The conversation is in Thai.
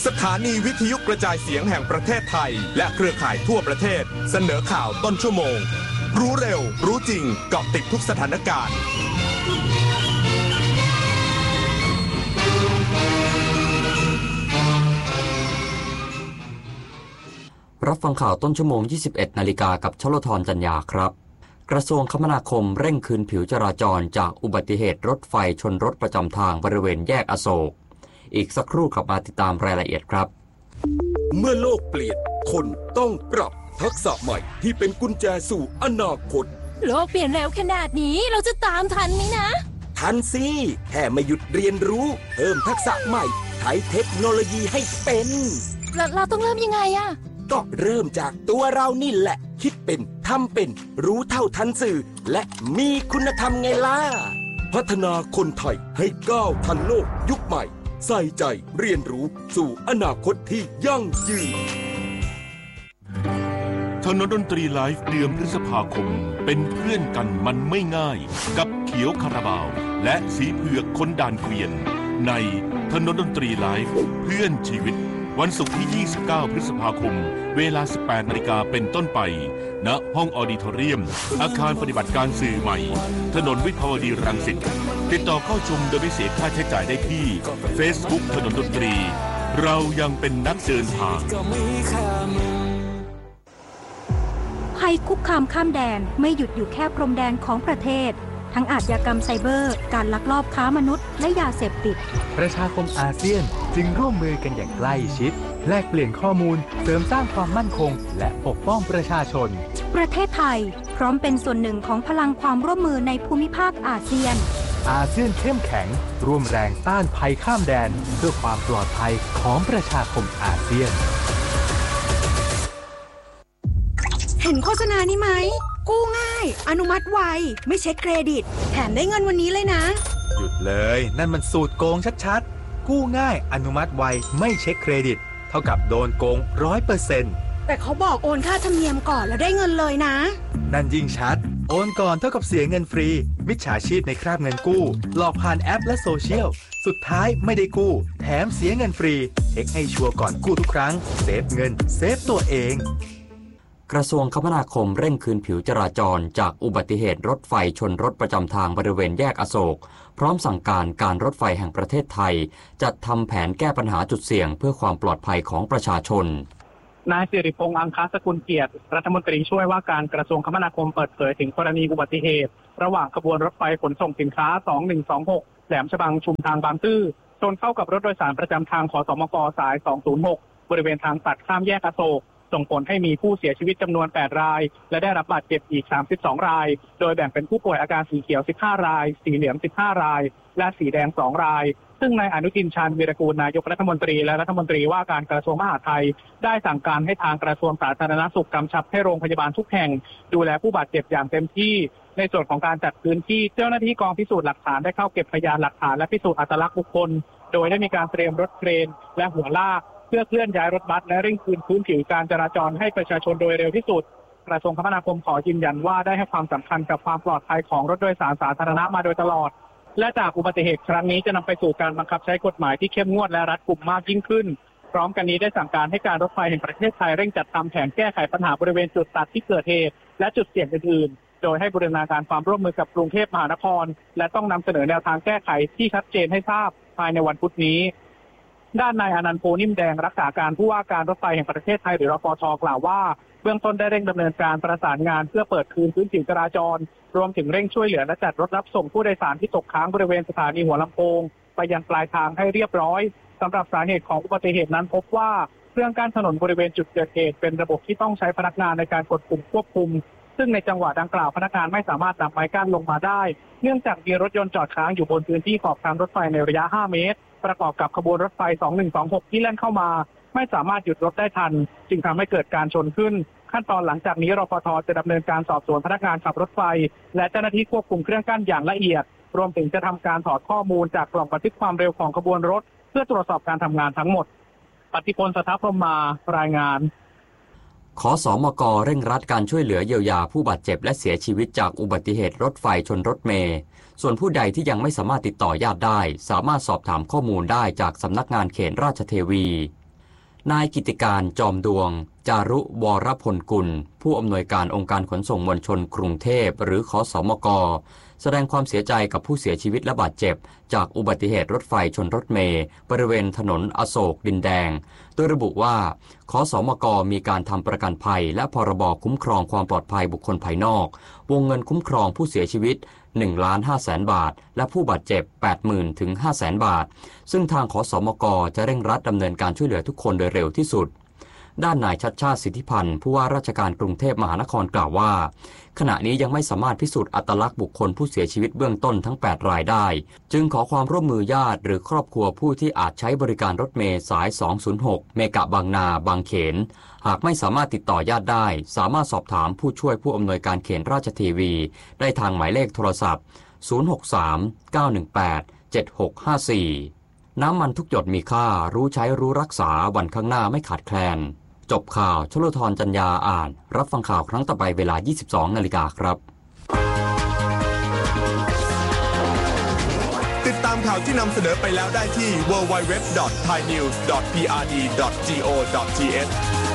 สถานีวิทยุกระจายเสียงแห่งประเทศไทยและเครือข่ายทั่วประเทศเสนอข่าวต้นชั่วโมงรู้เร็วรู้จริงเกาะติดทุกสถานการณ์รับฟังข่าวต้นชั่วโมง 21 นาฬิกากับชลธรจัญญาครับกระทรวงคมนาคมเร่งคืนผิวจราจรจากอุบัติเหตุรถไฟชนรถประจำทางบริเวณแยกอโศกอีกสักครู่กลับมาติดตามรายละเอียดครับเมื่อโลกเปลี่ยนคนต้องปรับทักษะใหม่ที่เป็นกุญแจสู่อนาคตโลกเปลี่ยนเร็วขนาดนี้เราจะตามทันไหมนะทันสิแค่ไม่หยุดเรียนรู้เพิ่มทักษะใหม่ใช้เทคโนโลยีให้เป็นเราต้องเริ่มยังไงอะก็เริ่มจากตัวเรานี่แหละคิดเป็นทำเป็นรู้เท่าทันสื่อและมีคุณธรรมไงล่ะพัฒนาคนไทยให้ก้าวทันโลกยุคใหม่ใส่ใจเรียนรู้สู่อนาคตที่ยั่งยืนถนนดนตรีไลฟ์เดือนพฤษภาคมเป็นเพื่อนกันมันไม่ง่ายกับเขียวคาราบาวและสีเผือกคนด่านเกวียนในถนนดนตรีไลฟ์เพื่อนชีวิตวันศุกร์ที่ 29 พฤษภาคมเวลา 18 นาฬิกาเป็นต้นไปณห้องออดิทอเรียมอาคารปฏิบัติการสื่อใหม่ถนนวิภาวดีรังสิตติดต่อเข้าชมโดยไม่เสียค่าใช้จ่ายได้ที่ Facebook ถนนดนตรีเรายังเป็นนักเดินทางภัยคุกคามข้ามแดนไม่หยุดอยู่แค่พรมแดนของประเทศทั้งอาชญากรรมไซเบอร์การลักลอบค้ามนุษย์และยาเสพติดประชาคมอาเซียนจึงร่วมมือกันอย่างใกล้ชิดแลกเปลี่ยนข้อมูลเสริมสร้างความมั่นคงและปกป้องประชาชนประเทศไทยพร้อมเป็นส่วนหนึ่งของพลังความร่วมมือในภูมิภาคอาเซียนอาเซียนเข้มแข็งร่วมแรงต้านภัยข้ามแดนเพื่อความปลอดภัยของประชาคมอาเซียนเห็นโฆษณานี้ไหมกู้ง่ายอนุมัติไวไม่เช็คเครดิตแถมได้เงินวันนี้เลยนะหยุดเลยนั่นมันสูตรโกงชัดๆกู้ง่ายอนุมัติไวไม่เช็คเครดิตเท่ากับโดนโกง 100% แต่เขาบอกโอนค่าธรรมเนียมก่อนแล้วได้เงินเลยนะนั่นยิ่งชัดโอนก่อนเท่ากับเสียเงินฟรีมิจฉาชีพในคราบเงินกู้หลอกผ่านแอปและโซเชียลสุดท้ายไม่ได้กู้แถมเสียเงินฟรีเช็คให้ชัวร์ก่อนกู้ทุกครั้งเซฟเงินเซฟตัวเองกระทรวงคมนาคมเร่งคืนผิวจราจรจากอุบัติเหตุรถไฟชนรถประจำทางบริเวณแยกอโศกพร้อมสั่งการรถไฟแห่งประเทศไทยจัดทำแผนแก้ปัญหาจุดเสี่ยงเพื่อความปลอดภัยของประชาชนนายสิริพงษ์อังคสกุลเกียรติรัฐมนตรีช่วยว่าการกระทรวงคมนาคมเปิดเผยถึงกรณีอุบัติเหตุระหว่างขบวนรถไฟขนส่งสินค้า2126แหลมฉบังชุมทางบางซื่อชนเข้ากับรถโดยสารประจำทางขสมกสาย206บริเวณทางตัดข้ามแยกอโศกส่งผลให้มีผู้เสียชีวิตจำนวน8รายและได้รับบาดเจ็บอีก32รายโดยแบ่งเป็นผู้ป่วยอาการสีเขียว15รายสีเหลือง15รายและสีแดง2รายซึ่งนายอนุทินชาญวีรกูลนายกรัฐมนตรีและรัฐมนตรีว่าการกระทรวงมหาดไทยได้สั่งการให้ทางกระทรวงสาธารณสุขกำชับให้โรงพยาบาลทุกแห่งดูแลผู้บาดเจ็บอย่างเต็มที่ในส่วนของการจัดพื้นที่เจ้าหน้าที่กองพิสูจน์หลักฐานได้เข้าเก็บพยานหลักฐานและพิสูจน์อัตลักษณ์บุคคลโดยได้มีการเตรียมรถเครนและหัวลากเพื่อเคลื่อนย้ายรถบัสและเร่งคืนพื้นผิวการจราจรให้ประชาชนโดยเร็วที่สุดกระทรวงคมนาคมขอยืนยันว่าได้ให้ความสำคัญกับความปลอดภัยของรถโดยสารสาธารณะมาโดยตลอดและจากอุบัติเหตุครั้งนี้จะนำไปสู่การบังคับใช้กฎหมายที่เข้มงวดและรัดกุมมากยิ่งขึ้นพร้อมกันนี้ได้สั่งการให้การรถไฟแห่งประเทศไทยเร่งจัดทำแผนแก้ไขปัญหาบริเวณจุดตัดที่เกิดเหตุและจุดเสี่ยงอื่นๆโดยให้บูรณาการความร่วมมือกับกรุงเทพมหานครและต้องนำเสนอแนวทางแก้ไขที่ชัดเจนให้ทราบภายในวันพุธนี้ด้านนายอนันต์โพนิ่มแดงรักษาการผู้ว่าการรถไฟแห่งประเทศไทยหรือรฟท.กล่าวว่าเบื้องต้นได้เร่งดำเนินการประสานงานเพื่อเปิดคืนพื้นผิวจราจรรวมถึงเร่งช่วยเหลือและจัดรถรับส่งผู้โดยสารที่ตกค้างบริเวณสถานีหัวลำโพงไปยังปลายทางให้เรียบร้อยสำหรับสาเหตุของอุบัติเหตุนั้นพบว่าเครื่องกั้นถนนบริเวณจุดเกิดเหตุเป็นระบบที่ต้องใช้พนักงานในการกดปุ่มควบคุมซึ่งในจังหวะดังกล่าวพนักงานไม่สามารถนำไม้กั้นลงมาได้เนื่องจากมีรถยนต์จอดค้างอยู่บนพื้นที่ขอบทางรถไฟในระยะ5เมตรประกอบกับขบวนรถไฟ2126ที่แล่นเข้ามาไม่สามารถหยุดรถได้ทันจึงทำให้เกิดการชนขึ้นขั้นตอนหลังจากนี้รฟท.จะดำเนินการสอบสวนพนักงานขับรถไฟและเจ้าหน้าที่ควบคุมเครื่องกั้นอย่างละเอียดรวมถึงจะทำการถอดข้อมูลจากกล่องบันทึกความเร็วของขบวนรถเพื่อตรวจสอบการทำงานทั้งหมดปฏิพล สถาพรหมารายงานขสมก.เร่งรัดการช่วยเหลือเยียวยาผู้บาดเจ็บและเสียชีวิตจากอุบัติเหตุรถไฟชนรถเมล์ส่วนผู้ใดที่ยังไม่สามารถติดต่อญาติได้สามารถสอบถามข้อมูลได้จากสำนักงานเขตราชเทวีนายกิติการจอมดวงจารุวรพลกุลผู้อำนวยการองค์การขนส่งมวลชนกรุงเทพหรือขสมก.แสดงความเสียใจกับผู้เสียชีวิตและบาดเจ็บจากอุบัติเหตุรถไฟชนรถเมล์บริเวณถนนอโศกดินแดงโดยระบุว่าขสมก.มีการทำประกันภัยและพรบคุ้มครองความปลอดภัยบุคคลภายนอกวงเงินคุ้มครองผู้เสียชีวิต 1,500,000 บาทและผู้บาดเจ็บ 80,000 ถึง 500,000 บาทซึ่งทางขสมก.จะเร่งรัดดำเนินการช่วยเหลือทุกคนโดยเร็วที่สุดด้านนายชัชชาติสิทธิพันธ์ผู้ว่าราชการกรุงเทพมหานครกล่าวว่าขณะนี้ยังไม่สามารถพิสูจน์อัตลักษณ์บุคคลผู้เสียชีวิตเบื้องต้นทั้ง8รายได้จึงขอความร่วมมือญาติหรือครอบครัวผู้ที่อาจใช้บริการรถเมล์สาย206เมกะบางนาบางเขนหากไม่สามารถติดต่อญาติได้สามารถสอบถามผู้ช่วยผู้อำนวยการเขตราชเทวีได้ทางหมายเลขโทรศัพท์063-918-7654น้ำมันทุกหยดมีค่ารู้ใช้รู้รักษาวันข้างหน้าไม่ขาดแคลนจบข่าวชลธรจัญญาอ่านรับฟังข่าวครั้งต่อไปเวลา 22:00 น.ครับติดตามข่าวที่นำเสนอไปแล้วได้ที่ www.thainews.prd.go.th